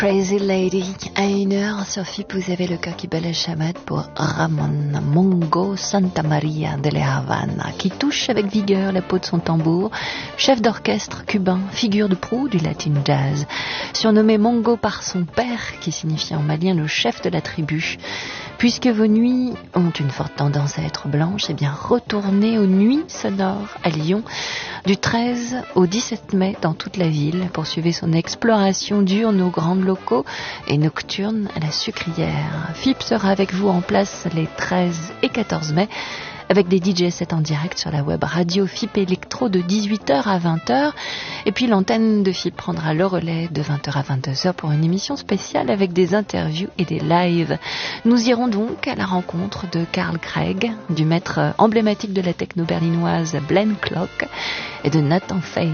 Crazy Lady. À 1h sur FIP, vous avez le cœur qui bat la chamade pour Ramon Mongo Santamaria de la Havana, qui touche avec vigueur la peau de son tambour, chef d'orchestre cubain, figure de proue du latin jazz, surnommé Mongo par son père, qui signifie en malien le chef de la tribu. Puisque vos nuits ont une forte tendance à être blanches, eh bien retournez aux nuits sonores à Lyon du 13 au 17 mai dans toute la ville. Poursuivez son exploration diurne aux grandes locaux et nocturne à la Sucrière. FIP sera avec vous en place les 13 et 14 mai avec des DJ sets en direct sur la web radio FIP Electro de 18h à 20h. Et puis l'antenne de FIP prendra le relais de 20h à 22h pour une émission spéciale avec des interviews et des lives. Nous irons donc à la rencontre de Carl Craig, du maître emblématique de la techno berlinoise Blen Clock et de Nathan Fay.